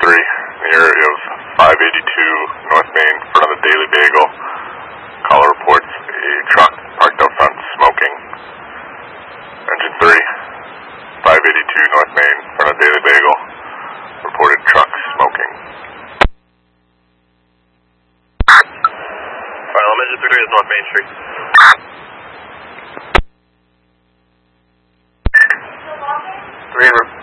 3, in the area of 582 North Main, in front of the Daily Bagel. Caller reports a truck parked out front smoking. Engine 3, 582 North Main, in front of Daily Bagel. Reported truck smoking. Alright, engine 3 is North Main Street. Three